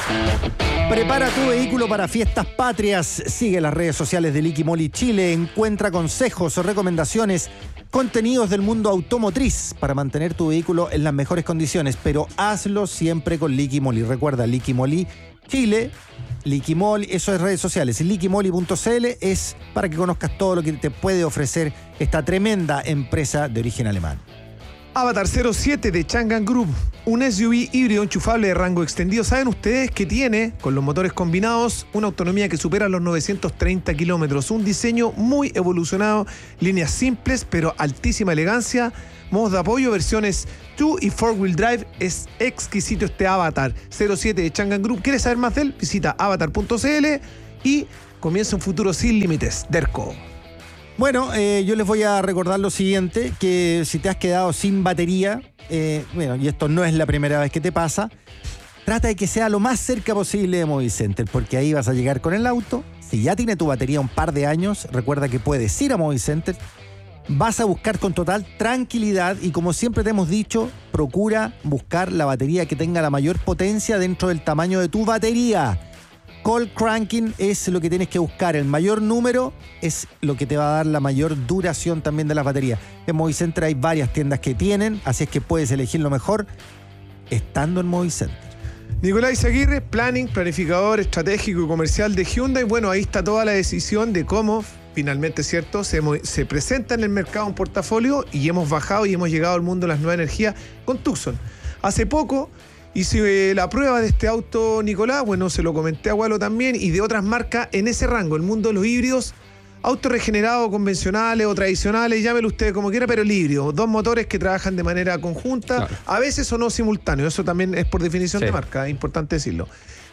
Prepara tu vehículo para fiestas patrias. Sigue las redes sociales de Liqui Moly Chile. Encuentra consejos, recomendaciones, contenidos del mundo automotriz para mantener tu vehículo en las mejores condiciones, pero hazlo siempre con Liqui Moly. Recuerda, Liqui Moly Chile, Liqui Moly, eso es redes sociales. liquimoly.cl es para que conozcas todo lo que te puede ofrecer esta tremenda empresa de origen alemán. Avatar 07 de Changan Group, un SUV híbrido enchufable de rango extendido. ¿Saben ustedes que tiene, con los motores combinados, una autonomía que supera los 930 kilómetros? Un diseño muy evolucionado, líneas simples pero altísima elegancia, modos de apoyo, versiones 2 y 4-wheel drive. Es exquisito este Avatar 07 de Changan Group. ¿Quieres saber más de él? Visita avatar.cl y comienza un futuro sin límites. Derco. Bueno, yo les voy a recordar lo siguiente, que si te has quedado sin batería, y esto no es la primera vez que te pasa, trata de que sea lo más cerca posible de Movicenter, porque ahí vas a llegar con el auto. Si ya tiene tu batería un par de años, recuerda que puedes ir a Movicenter, vas a buscar con total tranquilidad y, como siempre te hemos dicho, procura buscar la batería que tenga la mayor potencia dentro del tamaño de tu batería. Cold cranking es lo que tienes que buscar. El mayor número es lo que te va a dar la mayor duración también de las baterías. En Movicenter hay varias tiendas que tienen, así es que puedes elegir lo mejor estando en Movicenter. Nicolás Aguirre, planificador estratégico y comercial de Hyundai. Bueno, ahí está toda la decisión de cómo finalmente, ¿cierto?, se presenta en el mercado un portafolio, y hemos bajado y hemos llegado al mundo de las nuevas energías con Tucson. Hace poco hice la prueba de este auto, Nicolás, bueno, se lo comenté a Gualo también, y de otras marcas en ese rango, el mundo de los híbridos, autos regenerados, convencionales o tradicionales, llámelo usted como quiera, pero el híbrido, dos motores que trabajan de manera conjunta, claro, a veces o no simultáneo, eso también es por definición de marca, es importante decirlo.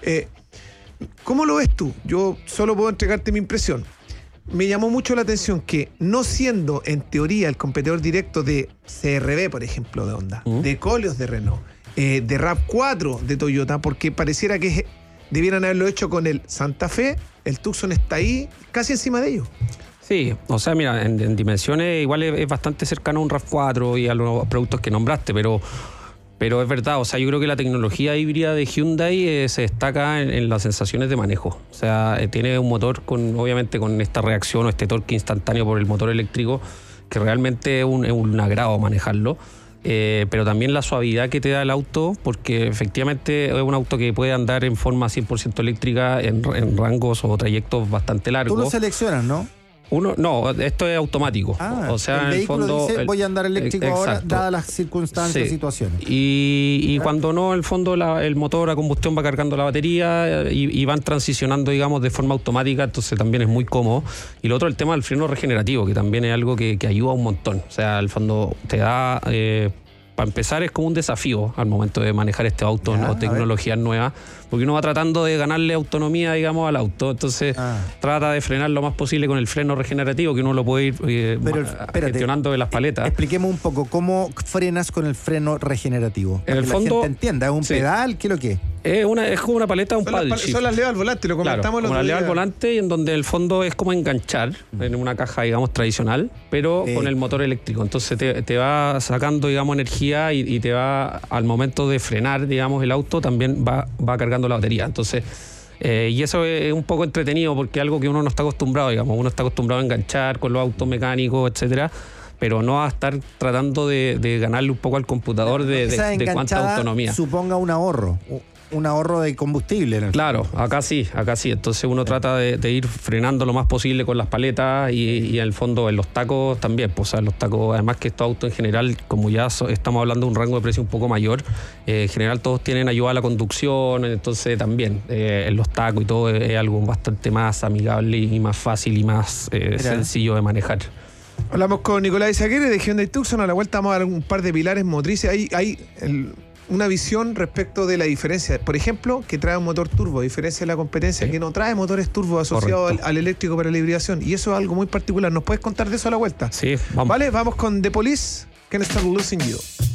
¿Cómo lo ves tú? Yo solo puedo entregarte mi impresión. Me llamó mucho la atención que, no siendo en teoría el competidor directo de CR-V, por ejemplo, de Honda, de Koleos de Renault, de RAV4 de Toyota, porque pareciera que debieran haberlo hecho con el Santa Fe, el Tucson está ahí casi encima de ellos. Sí, o sea, mira, en dimensiones igual es bastante cercano a un RAV4 y a los productos que nombraste, pero es verdad, o sea, yo creo que la tecnología híbrida de Hyundai se destaca en las sensaciones de manejo. O sea, tiene un motor obviamente con esta reacción o este torque instantáneo por el motor eléctrico, que realmente es un agrado manejarlo. Pero también la suavidad que te da el auto, porque efectivamente es un auto que puede andar en forma 100% eléctrica en rangos o trayectos bastante largos. Tú lo seleccionas, ¿no? No, esto es automático. O sea, el en el fondo dice, voy a andar eléctrico ahora, dadas las circunstancias, situaciones. Y cuando no, en el fondo el motor a combustión va cargando la batería y van transicionando, digamos, de forma automática, entonces también es muy cómodo. Y lo otro, el tema del freno regenerativo, que también es algo que ayuda un montón. O sea, al fondo te da... para empezar, es como un desafío al momento de manejar este auto, ¿no? Tecnologías nuevas, porque uno va tratando de ganarle autonomía, digamos, al auto. Entonces trata de frenar lo más posible con el freno regenerativo, que uno lo puede ir gestionando de las paletas. Expliquemos un poco cómo frenas con el freno regenerativo. En el fondo, la gente entienda, ¿es un pedal? ¿Qué es lo que es? Es como una paleta, un paddle shift. Son las levas al volante, lo comentamos. Claro, como la leva al volante, en donde el fondo es como enganchar en una caja, digamos, tradicional, pero con el motor eléctrico. Entonces te va sacando, digamos, energía y te va, al momento de frenar, digamos, el auto, también va cargando la batería. Entonces, y eso es un poco entretenido, porque es algo que uno no está acostumbrado, digamos. Uno está acostumbrado a enganchar con los autos mecánicos, etcétera, pero no a estar tratando de ganarle un poco al computador de cuánta autonomía. Suponga un ahorro de combustible. Claro, acá sí. Entonces uno trata de ir frenando lo más posible con las paletas y en el fondo en los tacos también. Pues, o sea, los tacos, además que estos autos en general, como ya estamos hablando de un rango de precio un poco mayor, en general todos tienen ayuda a la conducción, entonces también en los tacos y todo es algo bastante más amigable y más fácil y más sencillo de manejar. Hablamos con Nicolás Aguirre de Hyundai Tucson. A la vuelta vamos a dar un par de pilares motrices. Hay una visión respecto de la diferencia. Por ejemplo, que trae un motor turbo, a diferencia de la competencia que no trae motores turbo asociados al eléctrico para la hibridación. Y eso es algo muy particular. ¿Nos puedes contar de eso a la vuelta? Sí, vamos. Vale, vamos con The Police, Can't Stop Losing You.